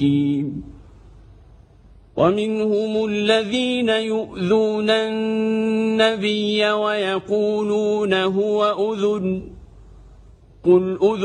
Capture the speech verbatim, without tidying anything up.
ومنهم الذين يؤذون النبي ويقولون هو أذن قل أذن